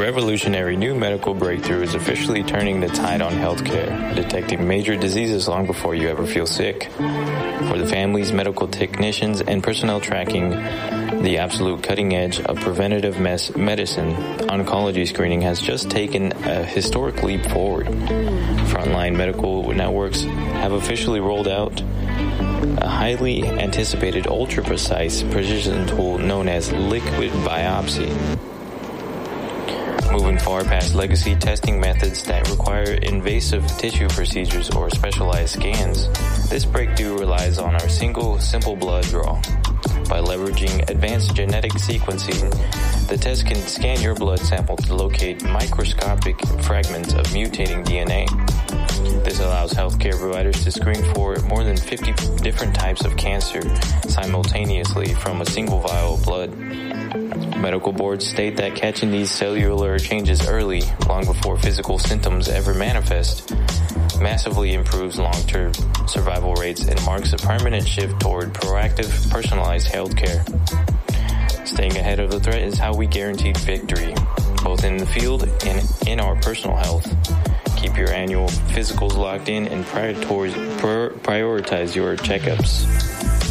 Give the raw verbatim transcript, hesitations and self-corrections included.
revolutionary new medical breakthrough is officially turning the tide on healthcare, detecting major diseases long before you ever feel sick. For the families, medical technicians, and personnel tracking the absolute cutting edge of preventative mes- medicine, oncology screening has just taken a historic leap forward. Frontline medical networks have officially rolled out a highly anticipated ultra-precise precision tool known as liquid biopsy. Moving far past legacy testing methods that require invasive tissue procedures or specialized scans, this breakthrough relies on our single, simple blood draw. By leveraging advanced genetic sequencing, the test can scan your blood sample to locate microscopic fragments of mutating D N A. This allows healthcare providers to screen for more than fifty different types of cancer simultaneously from a single vial of blood. Medical boards state that catching these cellular changes early, long before physical symptoms ever manifest, massively improves long-term survival rates and marks a permanent shift toward proactive, personalized healthcare. Staying ahead of the threat is how we guarantee victory, both in the field and in our personal health. Keep your annual physicals locked in and prioritize your checkups.